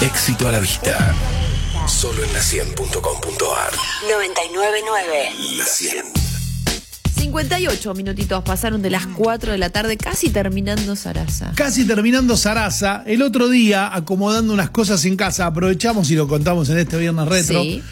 Éxito a la vista. Solo en la100.com.ar. 99.9. La 100. 58 minutitos pasaron de las 4 de la tarde, casi terminando Sarasa. Casi terminando Sarasa. El otro día, acomodando unas cosas en casa, aprovechamos y lo contamos en este Viernes Retro. Sí.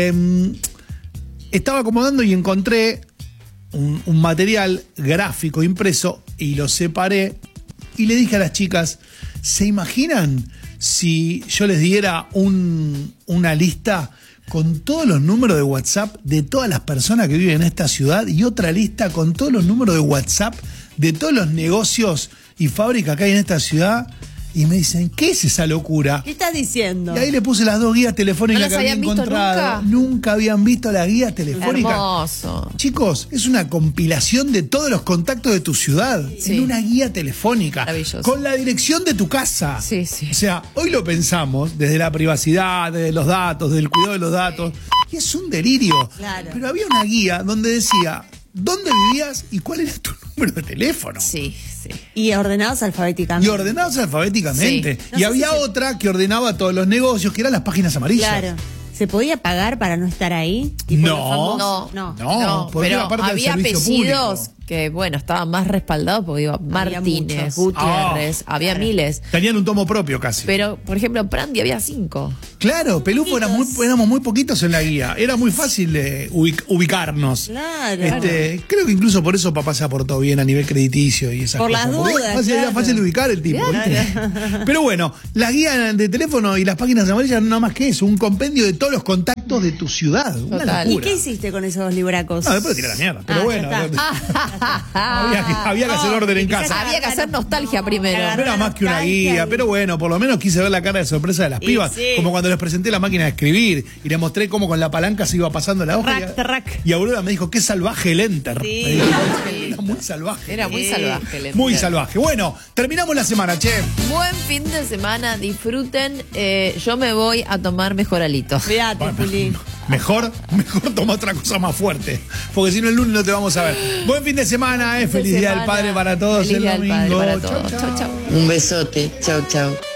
Estaba acomodando y encontré un material gráfico impreso y lo separé y le dije a las chicas, ¿se imaginan si yo les diera una lista con todos los números de WhatsApp de todas las personas que viven en esta ciudad y otra lista con todos los números de WhatsApp de todos los negocios y fábricas que hay en esta ciudad? Y me dicen, ¿qué es esa locura? ¿Qué estás diciendo? Y ahí le puse las dos guías telefónicas ¿No las que había habían visto encontrado. nunca? Habían visto las guías telefónicas. Hermoso. Chicos, es una compilación de todos los contactos de tu ciudad Sí. en una guía telefónica. Maravilloso. Con la dirección de tu casa. Sí, sí. O sea, hoy lo pensamos desde la privacidad, desde los datos, del cuidado de los datos. Y es un delirio. Claro. Pero había una guía donde decía dónde vivías y cuál era tu número de teléfono. Sí, sí. Y ordenados alfabéticamente. Y ordenados alfabéticamente. Sí. No Y sé había si se- otra que ordenaba todos los negocios, que eran las páginas amarillas. Claro. ¿Se podía pagar para no estar ahí? Y por No. los famosos, No. No, porque pero era parte del había servicio apellidos público. que, bueno, estaban más respaldados porque iba Martínez, muchos. Gutiérrez, había miles. Tenían un tomo propio casi. Pero, por ejemplo, Prandi había 5. Claro, Pelufo éramos muy poquitos en la guía. Era muy fácil de ubicarnos. Claro. Creo que incluso por eso papá se aportó bien a nivel crediticio y esas Por cosas. las Porque dudas, Era claro. fácil de ubicar el tipo. ¿viste? Pero bueno, la guía de teléfono y las páginas amarillas no nada más que eso, un compendio de todos los contactos de tu ciudad. Una Total. ¿Y locura. qué hiciste con esos libracos? No, después tiré la mierda. Pero Ah, bueno, ya está. había que hacer orden en quizás casa. Había que hacer nostalgia primero. No era más que una guía, pero bueno, por lo menos quise ver la cara de sorpresa de las Y pibas, sí. como cuando les presenté la máquina de escribir y les mostré cómo con la palanca se iba pasando la hoja. Trac, trac. Y Aurora me dijo, qué salvaje el enter. Sí. Me dijo, era muy salvaje. Era muy salvaje. el Muy enter. salvaje. Bueno, terminamos la semana, che. Buen fin de semana, disfruten. Yo me voy a tomar mejoralito. Cuídate, Juli. Mejor toma otra cosa más fuerte. Porque si no, el lunes no te vamos a ver. Buen fin de semana, Fin de Feliz Día del semana. Padre para todos Feliz el Día del Padre domingo. para Chau, todos. chau. Chau, chau. Un besote. Chau, chau.